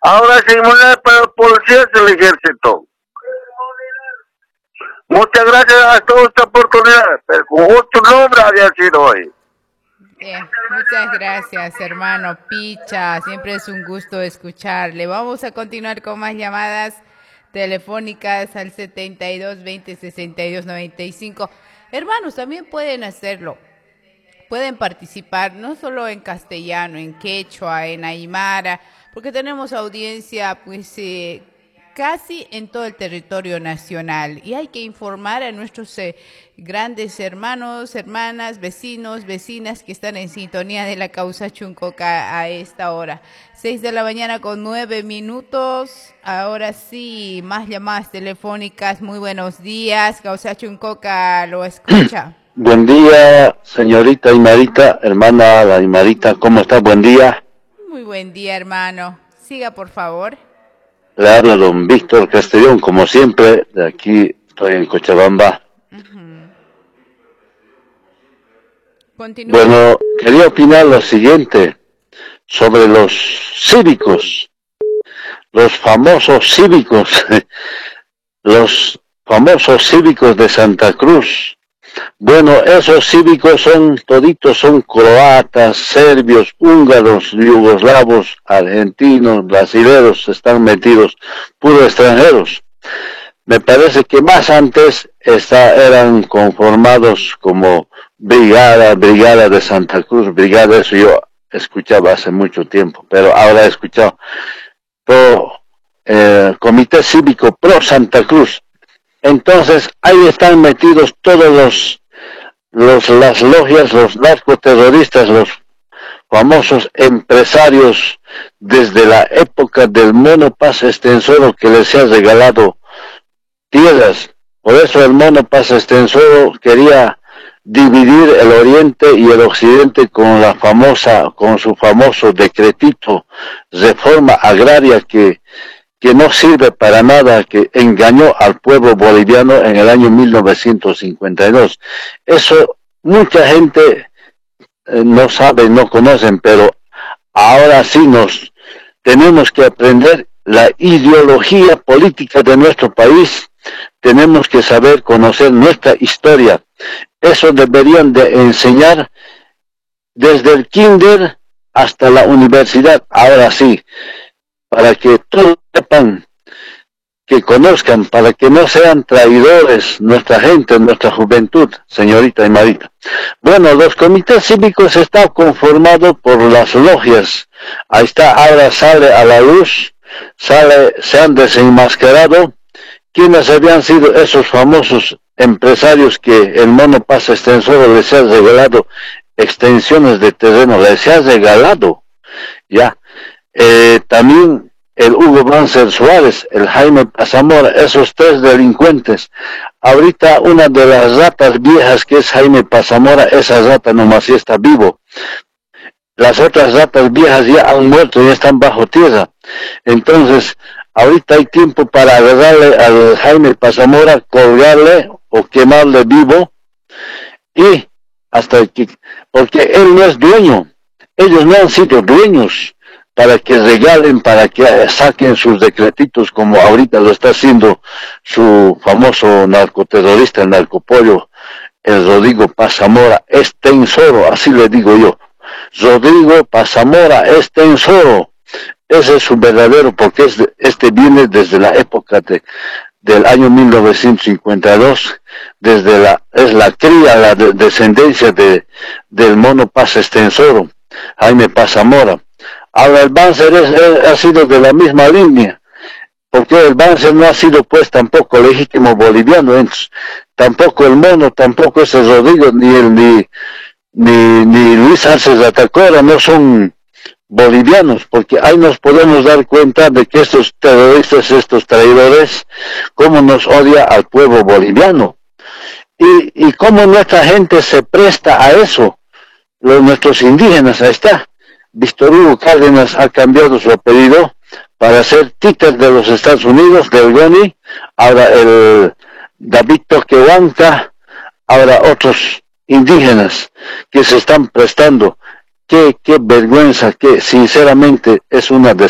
Ahora sin moneda para la policía es el ejército. Muchas gracias a toda esta oportunidad, pero con otro nombre había sido hoy. Bien, muchas gracias, hermano Picha. Siempre es un gusto escucharle. Vamos a continuar con más llamadas telefónicas al 72 20 62 95. Hermanos, también pueden hacerlo. Pueden participar no solo en castellano, en quechua, en aymara, porque tenemos audiencia pues casi en todo el territorio nacional y hay que informar a nuestros grandes hermanos, hermanas, vecinos, vecinas que están en sintonía de la causa Chuncoca a esta hora. 6 de la mañana con 9 minutos. Ahora sí, más llamadas telefónicas. Muy buenos días. Causa Chuncoca lo escucha. Buen día, señorita Aymarita, hermana Aymarita, ¿cómo está? Buen día. Muy buen día, hermano. Siga, por favor. Le habla don Víctor Castellón, como siempre, de aquí estoy en Cochabamba. Continúe. Bueno, quería opinar lo siguiente sobre los cívicos, los famosos cívicos de Santa Cruz. Bueno, esos cívicos toditos son croatas, serbios, húngaros, yugoslavos, argentinos, brasileños, están metidos, puros extranjeros. Me parece que más antes eran conformados como brigada de Santa Cruz, brigada, eso yo escuchaba hace mucho tiempo, pero ahora he escuchado Comité Cívico Pro Santa Cruz. Entonces, ahí están metidos todos las logias, los narcoterroristas, los famosos empresarios desde la época del Mono Paz Estenssoro que les ha regalado tierras. Por eso el Mono Paz Estenssoro quería dividir el oriente y el occidente con su famoso decretito, reforma agraria que no sirve para nada, que engañó al pueblo boliviano en el año 1952. Eso mucha gente no sabe, no conocen, pero ahora sí tenemos que aprender la ideología política de nuestro país, tenemos que saber conocer nuestra historia. Eso deberían de enseñar desde el kinder hasta la universidad, ahora sí, para que todos sepan, que conozcan, para que no sean traidores nuestra gente, nuestra juventud, señorita Aymarita. Bueno, los comités cívicos están conformados por las logias. Ahí está, ahora sale a la luz, se han desenmascarado quienes habían sido esos famosos empresarios que el Mono Paz Estenssoro les ha regalado extensiones de terreno, les ha regalado, ya. También el Hugo Banzer Suárez, el Jaime Pazamora, esos tres delincuentes. Ahorita una de las ratas viejas que es Jaime Pazamora, esa rata nomás sí está vivo. Las otras ratas viejas ya han muerto, ya están bajo tierra. Entonces, ahorita hay tiempo para agarrarle al Jaime Pazamora, colgarle o quemarle vivo, y porque él no es dueño, ellos no han sido dueños para que regalen, para que saquen sus decretitos como ahorita lo está haciendo su famoso narcoterrorista, el narcopollo, el Rodrigo Pazamora Estenssoro, así le digo yo, Rodrigo Pazamora Estenssoro, ese es su verdadero, porque este viene desde la época del año 1952, es la cría, la descendencia del Mono Paz Estenssoro, Jaime Pazamora. Ahora el Banzer ha sido de la misma línea, porque el Banzer no ha sido pues tampoco legítimo boliviano, entonces, tampoco el Mono, tampoco ese Rodrigo, ni Luis Arce Ratacora no son bolivianos, porque ahí nos podemos dar cuenta de que estos terroristas, estos traidores, cómo nos odia al pueblo boliviano, y cómo nuestra gente se presta a eso, nuestros indígenas, ahí está. Víctor Hugo Cárdenas ha cambiado su apellido para ser títer de los Estados Unidos, del GONI, ahora el David Toquehuanca, ahora otros indígenas que se están prestando. Qué vergüenza, que sinceramente es una